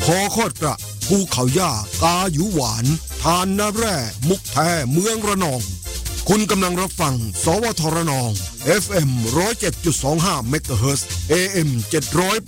คอคอดกระภูเขาย่ากาหยูหวานทานน้ำแร่มุกแท้เมืองระนองคุณกำลังรับฟังสวทระนอง FM 107.25 เมกะเฮิรตซ์ AM 700